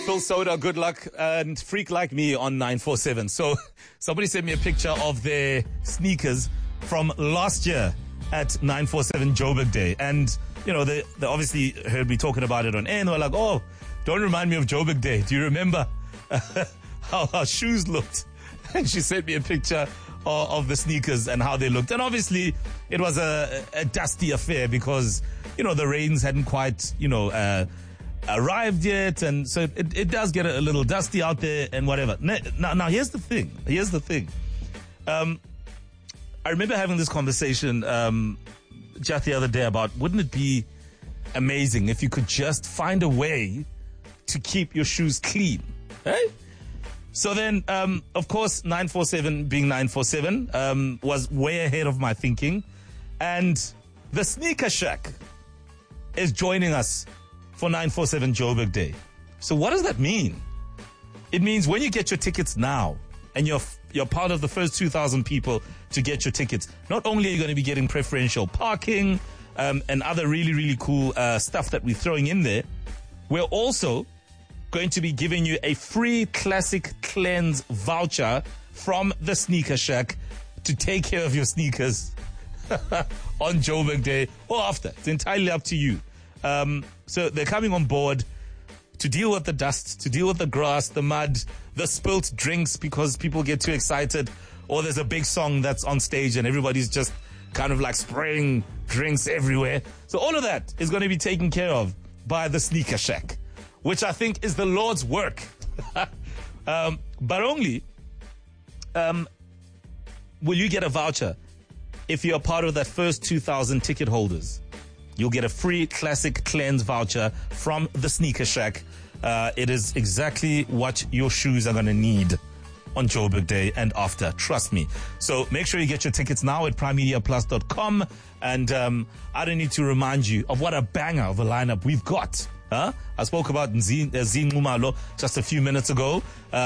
Phil Soda, good luck, and Freak Like Me on 947. So somebody sent me a picture of their sneakers from last year at 947 Joburg Day. And, you know, they obviously heard me talking about it on air and they were like, oh, don't remind me of Joburg Day. Do you remember how our shoes looked? And she sent me a picture of the sneakers and how they looked. And obviously it was a dusty affair because, you know, the rains hadn't quite, arrived yet, and so it does get a little dusty out there and whatever. Now here's the thing. I remember having this conversation just the other day about, wouldn't it be amazing if you could just find a way to keep your shoes clean, right? So then, of course, 947 being 947 was way ahead of my thinking, and the Sneaker Shack is joining us for 947 Joburg Day. So what does that mean? It means when you get your tickets now, and you're part of the first 2,000 people to get your tickets, not only are you going to be getting preferential parking and other really, really cool stuff that we're throwing in there, we're also going to be giving you a free Classic Cleanse voucher from the Sneaker Shack to take care of your sneakers on Joburg Day or after. It's entirely up to you. So they're coming on board to deal with the dust, to deal with the grass, the mud, the spilt drinks because people get too excited, or there's a big song that's on stage and everybody's just kind of like spraying drinks everywhere. So all of that is going to be taken care of by the Sneaker Shack, which I think is the Lord's work. But only will you get a voucher if you're part of that first 2,000 ticket holders. You'll get a free Classic Cleanse voucher from the Sneaker Shack. It is exactly what your shoes are going to need on Joburg Day and after. Trust me. So make sure you get your tickets now at primemediaplus.com. And I don't need to remind you of what a banger of a lineup we've got. I spoke about Nzingumalo just a few minutes ago.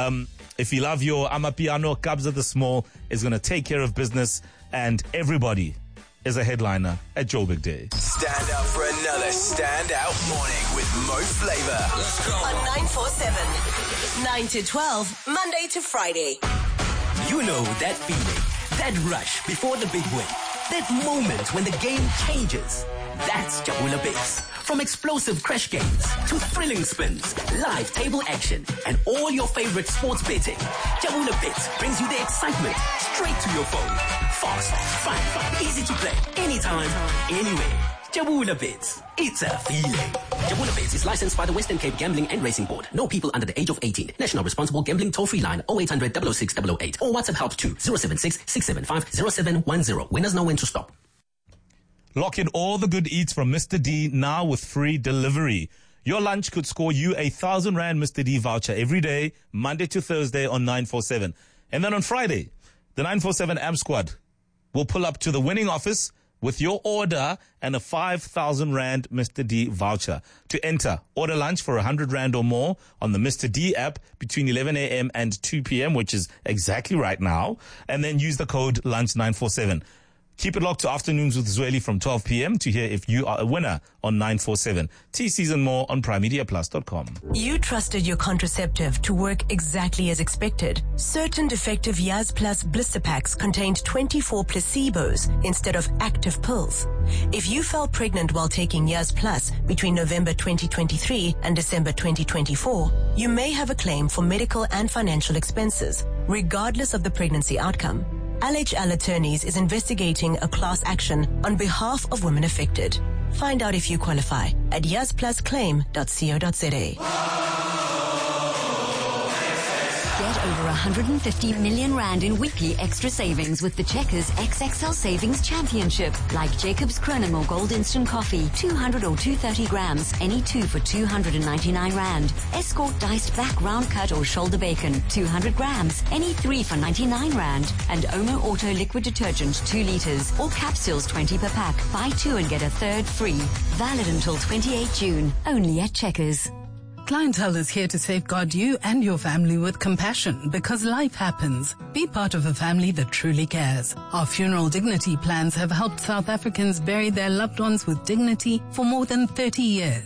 If you love your Amapiano, Kabza the Small is going to take care of business, and everybody is a headliner at Joburg Day. Stand up for another standout morning with Mo Flava. Let's go. On 947, 9 to 12, Monday to Friday. You know that feeling, that rush before the big win, that moment when the game changes. That's Jabula Bits. From explosive crash games to thrilling spins, live table action, and all your favorite sports betting, Jabula Bits brings you the excitement straight to your phone. Fast, fun, easy to play, anytime, anywhere. Jabula Bits. It's a feeling. Jabula Bits is licensed by the Western Cape Gambling and Racing Board. No people under the age of 18. National Responsible Gambling Toll-Free Line 0800 006 008 or WhatsApp help to 076 675 0710. Winners know when to stop. Lock in all the good eats from Mr. D now with free delivery. Your lunch could score you a 1,000 Rand Mr. D voucher every day, Monday to Thursday on 947. And then on Friday, the 947 Amp Squad will pull up to the winning office with your order and a 5,000 Rand Mr. D voucher. To enter, order lunch for 100 Rand or more on the Mr. D app between 11 a.m. and 2 p.m., which is exactly right now, and then use the code LUNCH947. Keep it locked to Afternoons with Zweli from 12 p.m. to hear if you are a winner on 947. TCs and more on primemediaplus.com. You trusted your contraceptive to work exactly as expected. Certain defective Yaz Plus blister packs contained 24 placebos instead of active pills. If you fell pregnant while taking Yaz Plus between November 2023 and December 2024, you may have a claim for medical and financial expenses, regardless of the pregnancy outcome. LHL Attorneys is investigating a class action on behalf of women affected. Find out if you qualify at yazplusclaim.co.za. Get over 150 million Rand in weekly extra savings with the Checkers XXL Savings Championship. Like Jacob's Chronim or Gold Instant Coffee, 200 or 230 grams, any two for 299 Rand. Escort Diced Back Round Cut or Shoulder Bacon, 200 grams, any three for 99 Rand. And Omo Auto Liquid Detergent, 2 liters, or capsules 20 per pack. Buy 2 and get a third free. Valid until 28 June, only at Checkers. Clientele is here to safeguard you and your family with compassion because life happens. Be part of a family that truly cares. Our funeral dignity plans have helped South Africans bury their loved ones with dignity for more than 30 years.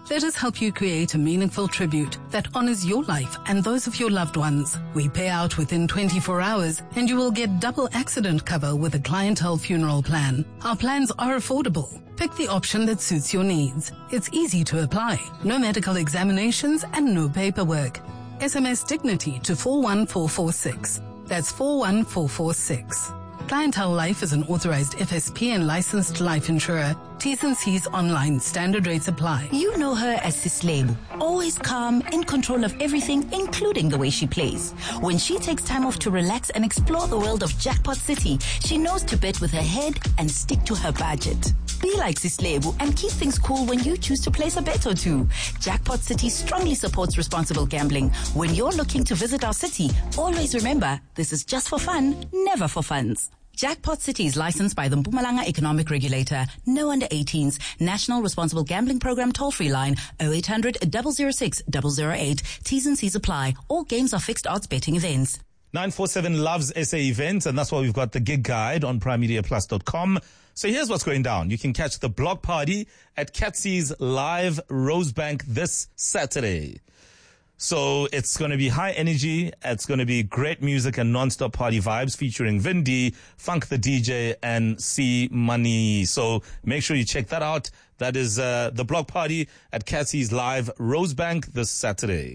Let us help you create a meaningful tribute that honors your life and those of your loved ones. We pay out within 24 hours and you will get double accident cover with a clientele funeral plan. Our plans are affordable. Pick the option that suits your needs. It's easy to apply. No medical examinations and no paperwork. SMS Dignity to 41446. That's 41446. Clientele Life is an authorized FSP and licensed life insurer. T's and C's online. Standard rates apply. You know her as Sislemu. Always calm, in control of everything, including the way she plays. When she takes time off to relax and explore the world of Jackpot City, she knows to bet with her head and stick to her budget. Be like Sislemu and keep things cool when you choose to place a bet or two. Jackpot City strongly supports responsible gambling. When you're looking to visit our city, always remember, this is just for fun, never for funds. Jackpot City is licensed by the Mpumalanga Economic Regulator. No under 18s. National Responsible Gambling Program toll-free line 0800 006 008. T's and C's apply. All games are fixed odds betting events. 947 loves SA events, and that's why we've got the gig guide on primemediaplus.com. So here's what's going down. You can catch the block party at Catsy's live Rosebank this Saturday. So it's going to be high energy. It's going to be great music and non-stop party vibes featuring Vin D, Funk the DJ, and C Money. So make sure you check that out. That is the block party at Catsy's live Rosebank this Saturday.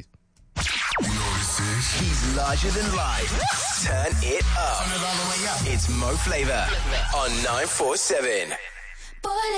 He's larger than life. Turn it up. It's Mo Flavor on 947.